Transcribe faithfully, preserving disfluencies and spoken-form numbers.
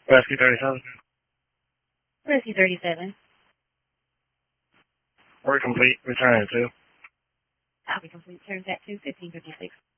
Rescue thirty-seven. Rescue thirty-seven. Work complete. Return at two. Copy complete. Turns at two fifteen fifty-six.